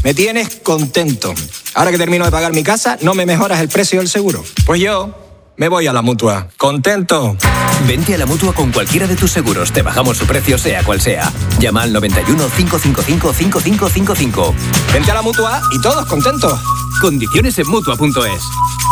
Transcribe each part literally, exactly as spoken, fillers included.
Me tienes contento. Ahora que termino de pagar mi casa, ¿no me mejoras el precio del seguro? Pues yo me voy a la Mutua. ¿Contento? Vente a la Mutua con cualquiera de tus seguros. Te bajamos su precio, sea cual sea. Llama al noventa y uno, cinco cinco cinco, cinco cinco cinco cinco. Vente a la Mutua y todos contentos. Condiciones en Mutua punto es.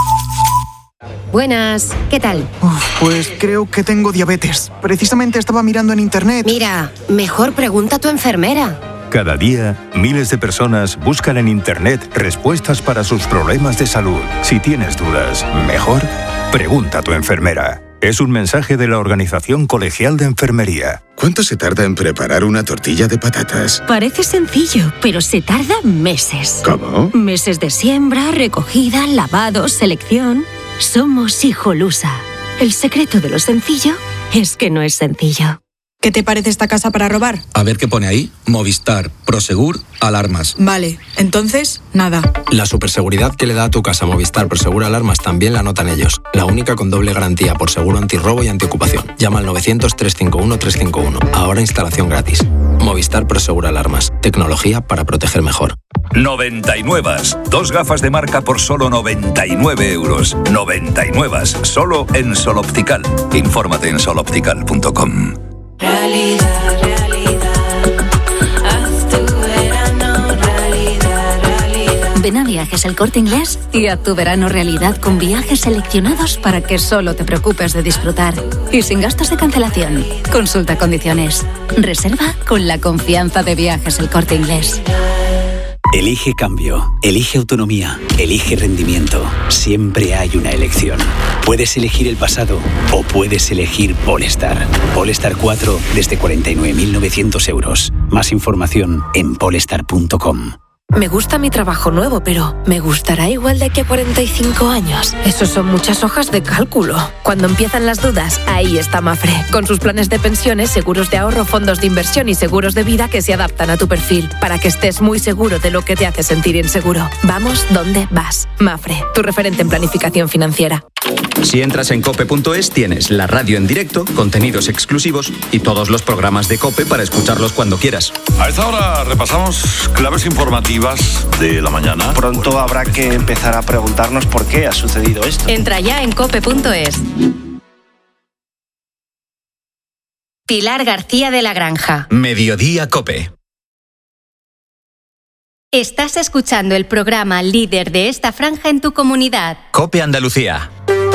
Buenas, ¿qué tal? Uf, pues creo que tengo diabetes. Precisamente estaba mirando en internet. Mira, mejor pregunta a tu enfermera. Cada día, miles de personas buscan en internet respuestas para sus problemas de salud. Si tienes dudas, mejor pregunta a tu enfermera. Es un mensaje de la Organización Colegial de Enfermería. ¿Cuánto se tarda en preparar una tortilla de patatas? Parece sencillo, pero se tarda meses. ¿Cómo? Meses de siembra, recogida, lavado, selección. Somos Hijolusa. El secreto de lo sencillo es que no es sencillo. ¿Qué te parece esta casa para robar? A ver qué pone ahí. Movistar, Prosegur, alarmas. Vale, entonces, nada. La superseguridad que le da a tu casa Movistar Prosegur Alarmas también la anotan ellos. La única con doble garantía por seguro antirrobo y antiocupación. Llama al novecientos, trescientos cincuenta y uno, trescientos cincuenta y uno. Ahora instalación gratis. Movistar Prosegur Alarmas. Tecnología para proteger mejor. noventa y nueve. Dos gafas de marca por solo noventa y nueve euros. noventa y nueve. Solo en Sol Optical. Infórmate en sol optical punto com. Realidad, realidad, haz tu verano realidad, realidad. Ven a Viajes El Corte Inglés y haz tu verano realidad con viajes seleccionados para que solo te preocupes de disfrutar. Y sin gastos de cancelación. Consulta condiciones. Reserva con la confianza de Viajes El Corte Inglés. Elige cambio, elige autonomía, elige rendimiento. Siempre hay una elección. Puedes elegir el pasado o puedes elegir Polestar. Polestar cuatro desde cuarenta y nueve mil novecientos euros. Más información en polestar punto com. Me gusta mi trabajo nuevo, pero ¿me gustará igual de aquí a cuarenta y cinco años? Eso son muchas hojas de cálculo. Cuando empiezan las dudas, ahí está Mafre, con sus planes de pensiones, seguros de ahorro, fondos de inversión y seguros de vida que se adaptan a tu perfil, para que estés muy seguro de lo que te hace sentir inseguro. Vamos donde vas. Mafre, tu referente en planificación financiera. Si entras en cope punto es, tienes la radio en directo, contenidos exclusivos y todos los programas de COPE para escucharlos cuando quieras. A esta hora repasamos claves informativas de la mañana. Pronto habrá que empezar a preguntarnos por qué ha sucedido esto. Entra ya en cope punto es. Pilar García de la Granja. Mediodía COPE. Estás escuchando el programa líder de esta franja en tu comunidad. COPE Andalucía.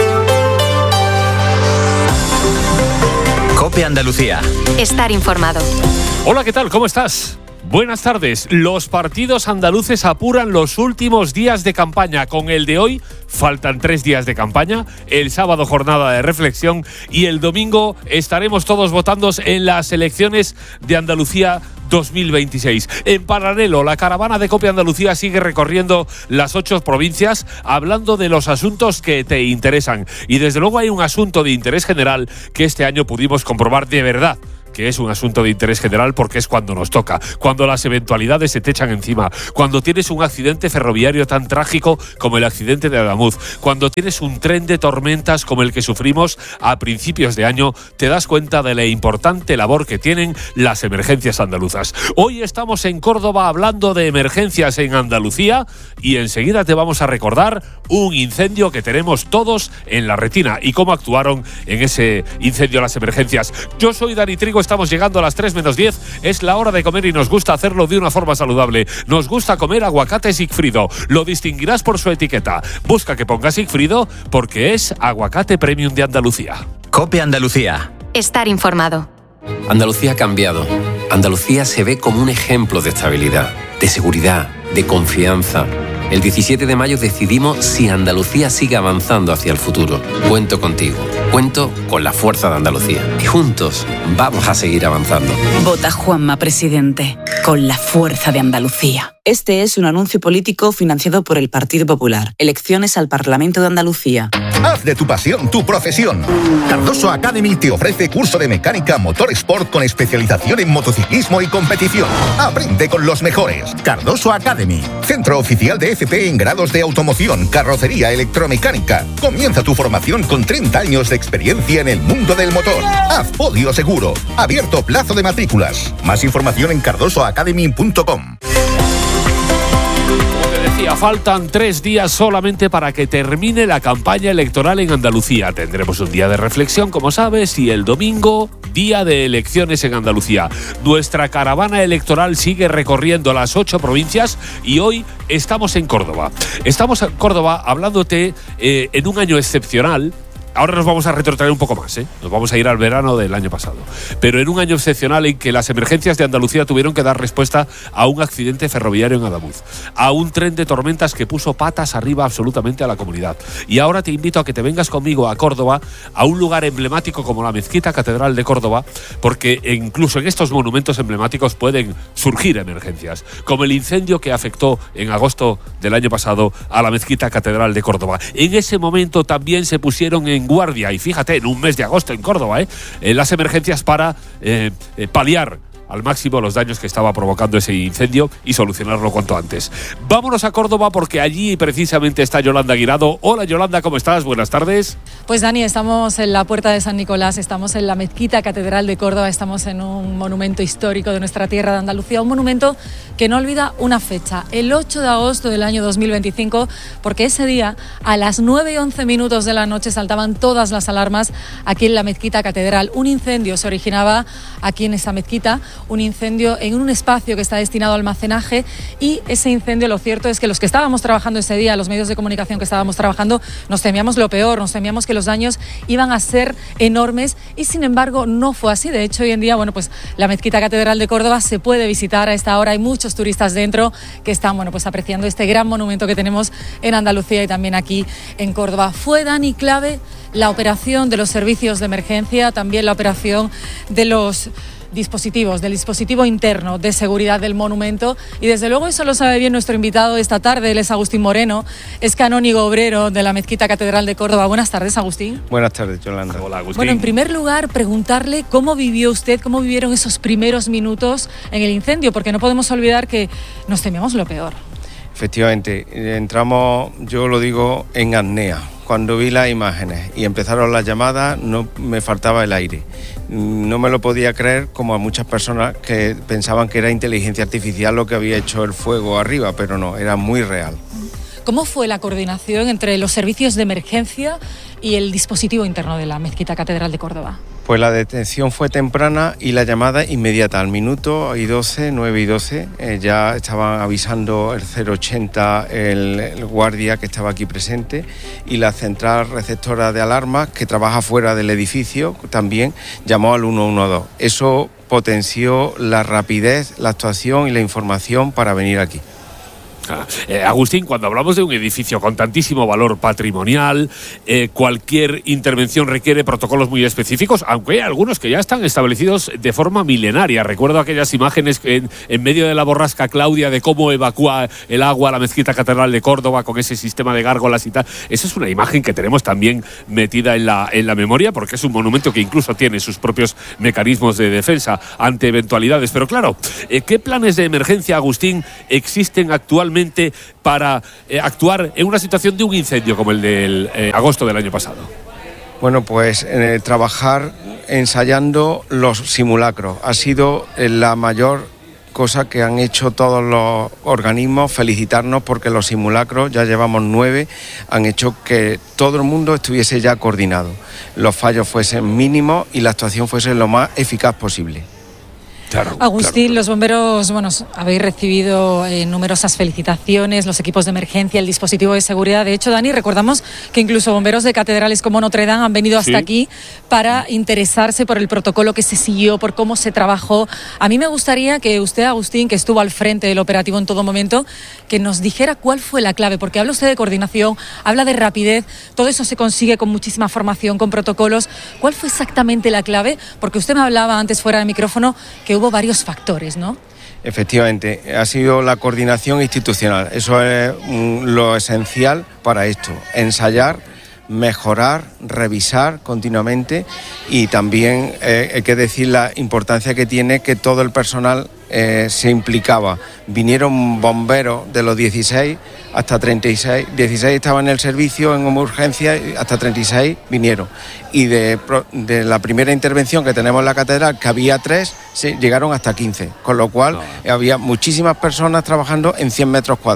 COPE Andalucía. Estar informado. Hola, ¿qué tal? ¿Cómo estás? Buenas tardes. Los partidos andaluces apuran los últimos días de campaña. Con el de hoy faltan tres días de campaña. El sábado jornada de reflexión y el domingo estaremos todos votando en las elecciones de Andalucía dos mil veintiséis. En paralelo, la caravana de COPE Andalucía sigue recorriendo las ocho provincias hablando de los asuntos que te interesan. Y desde luego hay un asunto de interés general que este año pudimos comprobar de verdad que es un asunto de interés general, porque es cuando nos toca, cuando las eventualidades se te echan encima, cuando tienes un accidente ferroviario tan trágico como el accidente de Adamuz, cuando tienes un tren de tormentas como el que sufrimos a principios de año, te das cuenta de la importante labor que tienen las emergencias andaluzas. Hoy estamos en Córdoba hablando de emergencias en Andalucía y enseguida te vamos a recordar un incendio que tenemos todos en la retina y cómo actuaron en ese incendio las emergencias. Yo soy Dani Trigo. Estamos llegando a las tres menos diez, es la hora de comer y nos gusta hacerlo de una forma saludable. Nos gusta comer aguacate Sigfrido, lo distinguirás por su etiqueta. Busca que ponga Sigfrido porque es aguacate premium de Andalucía. COPE Andalucía. Estar informado. Andalucía ha cambiado. Andalucía se ve como un ejemplo de estabilidad, de seguridad, de confianza. El diecisiete de mayo decidimos si Andalucía sigue avanzando hacia el futuro. Cuento contigo. Cuento con la fuerza de Andalucía. Y juntos vamos a seguir avanzando. Vota Juanma Presidente. Con la fuerza de Andalucía. Este es un anuncio político financiado por el Partido Popular. Elecciones al Parlamento de Andalucía. Haz de tu pasión tu profesión. Cardoso Academy te ofrece curso de mecánica motor sport con especialización en motociclismo y competición. Aprende con los mejores. Cardoso Academy, centro oficial de F P en grados de automoción, carrocería, electromecánica. Comienza tu formación con treinta años de experiencia en el mundo del motor. Haz podio seguro. Abierto plazo de matrículas. Más información en cardoso academy punto com. Andalucía. Faltan tres días solamente para que termine la campaña electoral en Andalucía. Tendremos un día de reflexión, como sabes, y el domingo, día de elecciones en Andalucía. Nuestra caravana electoral sigue recorriendo las ocho provincias y hoy estamos en Córdoba. Estamos en Córdoba hablándote eh, en un año excepcional. Ahora nos vamos a retrotraer un poco más, ¿eh? Nos vamos a ir al verano del año pasado. Pero en un año excepcional en que las emergencias de Andalucía tuvieron que dar respuesta a un accidente ferroviario en Adamuz, a un tren de tormentas que puso patas arriba absolutamente a la comunidad. Y ahora te invito a que te vengas conmigo a Córdoba, a un lugar emblemático como la Mezquita Catedral de Córdoba, porque incluso en estos monumentos emblemáticos pueden surgir emergencias, como el incendio que afectó en agosto del año pasado a la Mezquita Catedral de Córdoba. En ese momento también se pusieron en guardia, y fíjate, en un mes de agosto en Córdoba, ¿eh? Eh, las emergencias para eh, eh, paliar al máximo los daños que estaba provocando ese incendio y solucionarlo cuanto antes. Vámonos a Córdoba porque allí precisamente está Yolanda Guirado. Hola Yolanda, ¿cómo estás? Buenas tardes. Pues Dani, estamos en la Puerta de San Nicolás, estamos en la Mezquita Catedral de Córdoba, estamos en un monumento histórico de nuestra tierra de Andalucía, un monumento que no olvida una fecha, el ocho de agosto del año dos mil veinticinco, porque ese día a las nueve y once minutos de la noche saltaban todas las alarmas aquí en la Mezquita Catedral. Un incendio se originaba aquí en esa mezquita, un incendio en un espacio que está destinado a almacenaje, y ese incendio, lo cierto es que los que estábamos trabajando ese día, los medios de comunicación que estábamos trabajando, nos temíamos lo peor, nos temíamos que los daños iban a ser enormes, y sin embargo no fue así. De hecho, hoy en día, bueno, pues la Mezquita Catedral de Córdoba se puede visitar a esta hora, hay muchos turistas dentro que están, bueno, pues apreciando este gran monumento que tenemos en Andalucía y también aquí en Córdoba. Fue, Dani, clave la operación de los servicios de emergencia, también la operación de los dispositivos, del dispositivo interno de seguridad del monumento, y desde luego eso lo sabe bien nuestro invitado esta tarde. Él es Agustín Moreno, es canónigo obrero de la Mezquita Catedral de Córdoba. Buenas tardes, Agustín. Buenas tardes, Yolanda. Hola, Agustín. Bueno, en primer lugar, preguntarle cómo vivió usted, cómo vivieron esos primeros minutos en el incendio, porque no podemos olvidar que nos temíamos lo peor. Efectivamente, entramos, yo lo digo, en apnea. Cuando vi las imágenes y empezaron las llamadas, no me faltaba el aire. No me lo podía creer, como a muchas personas que pensaban que era inteligencia artificial lo que había hecho el fuego arriba, pero no, era muy real. ¿Cómo fue la coordinación entre los servicios de emergencia y el dispositivo interno de la Mezquita Catedral de Córdoba? Pues la detención fue temprana y la llamada inmediata. Al minuto y doce, nueve y doce, eh, ya estaban avisando el cero ochenta, el, el guardia que estaba aquí presente, y la central receptora de alarmas, que trabaja fuera del edificio, también llamó al uno uno dos. Eso potenció la rapidez, la actuación y la información para venir aquí. Eh, Agustín, cuando hablamos de un edificio con tantísimo valor patrimonial, eh, cualquier intervención requiere protocolos muy específicos, aunque hay algunos que ya están establecidos de forma milenaria. Recuerdo aquellas imágenes en, en medio de la borrasca Claudia de cómo evacúa el agua a la Mezquita Catedral de Córdoba con ese sistema de gárgolas y tal. Esa es una imagen que tenemos también metida en la, en la memoria, porque es un monumento que incluso tiene sus propios mecanismos de defensa ante eventualidades. Pero claro, eh, ¿qué planes de emergencia, Agustín, existen actualmente para eh, actuar en una situación de un incendio como el del eh, agosto del año pasado? Bueno, pues eh, trabajar ensayando los simulacros ha sido eh, la mayor cosa que han hecho todos los organismos. Felicitarnos porque los simulacros, ya llevamos nueve, han hecho que todo el mundo estuviese ya coordinado, los fallos fuesen mínimos y la actuación fuese lo más eficaz posible. Claro, Agustín, claro. Los bomberos, bueno, habéis recibido eh, numerosas felicitaciones, los equipos de emergencia, el dispositivo de seguridad. De hecho, Dani, recordamos que incluso bomberos de catedrales como Notre Dame han venido hasta sí. aquí para interesarse por el protocolo que se siguió, por cómo se trabajó. A mí me gustaría que usted, Agustín, que estuvo al frente del operativo en todo momento, que nos dijera cuál fue la clave, porque habla usted de coordinación, habla de rapidez, todo eso se consigue con muchísima formación, con protocolos. ¿Cuál fue exactamente la clave? Porque usted me hablaba antes fuera del micrófono que hubo varios factores, ¿no? Efectivamente, ha sido la coordinación institucional. Eso es mm, lo esencial para esto. Ensayar, mejorar, revisar continuamente, y también eh, hay que decir la importancia que tiene que todo el personal eh, se implicaba. Vinieron bomberos de los dieciséis hasta treinta y seis, dieciséis estaban en el servicio en urgencia, hasta treinta y seis vinieron. Y de, de la primera intervención que tenemos en la catedral, que había tres, sí, llegaron hasta quince, con lo cual no. había muchísimas personas trabajando en cien metros cuadrados.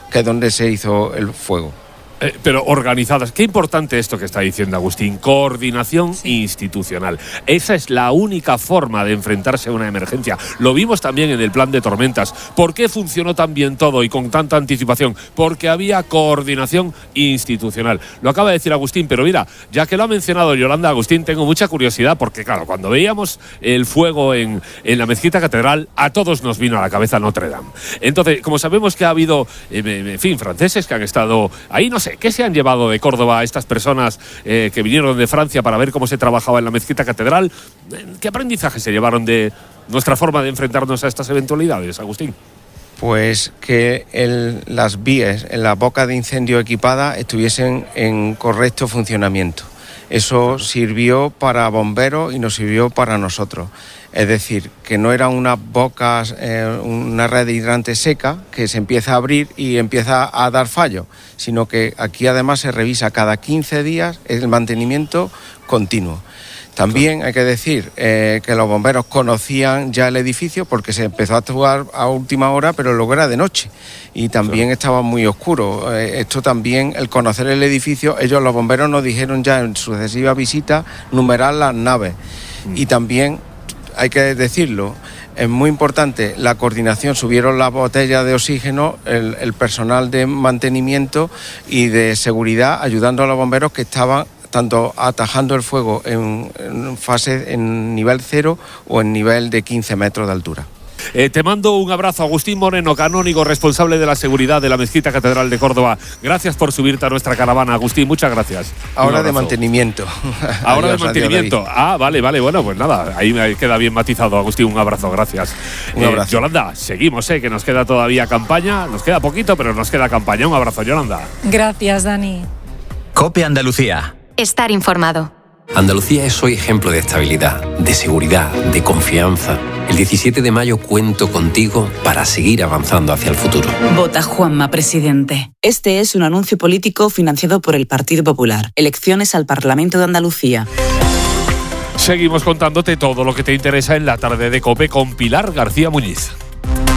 que es donde se hizo el fuego. Eh, pero organizadas. Qué importante esto que está diciendo Agustín. Coordinación sí. institucional. Esa es la única forma de enfrentarse a una emergencia. Lo vimos también en el plan de tormentas. ¿Por qué funcionó tan bien todo y con tanta anticipación? Porque había coordinación institucional. Lo acaba de decir Agustín, pero mira, ya que lo ha mencionado Yolanda, Agustín, tengo mucha curiosidad porque, claro, cuando veíamos el fuego en, en la mezquita catedral, a todos nos vino a la cabeza Notre Dame. Entonces, como sabemos que ha habido, eh, en fin, franceses que han estado ahí, no sé, ¿qué se han llevado de Córdoba a estas personas eh, que vinieron de Francia para ver cómo se trabajaba en la mezquita catedral? ¿Qué aprendizaje se llevaron de nuestra forma de enfrentarnos a estas eventualidades, Agustín? Pues que el, las vías en la boca de incendio equipada estuviesen en correcto funcionamiento. Eso sirvió para bomberos y nos sirvió para nosotros. Es decir, que no eran unas bocas, eh, una red de hidrante seca que se empieza a abrir y empieza a dar fallo, sino que aquí además se revisa cada quince días el mantenimiento continuo. También hay que decir eh, que los bomberos conocían ya el edificio porque se empezó a actuar a última hora, pero luego era de noche y también estaba muy oscuro. Eh, esto también, el conocer el edificio, ellos los bomberos nos dijeron ya en sucesivas visitas numerar las naves. Mm. Y también, hay que decirlo, es muy importante la coordinación, subieron las botellas de oxígeno, el, el personal de mantenimiento y de seguridad ayudando a los bomberos que estaban tanto atajando el fuego en, en fase en nivel cero o en nivel de quince metros de altura. Eh, te mando un abrazo, Agustín Moreno, canónigo responsable de la seguridad de la Mezquita Catedral de Córdoba. Gracias por subirte a nuestra caravana, Agustín, muchas gracias. Ahora de mantenimiento. Ahora adiós, de mantenimiento. Adiós, ah, vale, vale, bueno, pues nada, ahí me queda bien matizado, Agustín, un abrazo, gracias. Un eh, abrazo. Yolanda, seguimos, eh, que nos queda todavía campaña, nos queda poquito, pero nos queda campaña. Un abrazo, Yolanda. Gracias, Dani. COPE Andalucía. Estar informado. Andalucía es hoy ejemplo de estabilidad, de seguridad, de confianza. El diecisiete de mayo cuento contigo para seguir avanzando hacia el futuro. Vota Juanma, presidente. Este es un anuncio político financiado por el Partido Popular. Elecciones al Parlamento de Andalucía. Seguimos contándote todo lo que te interesa en la tarde de COPE con Pilar García Muñiz.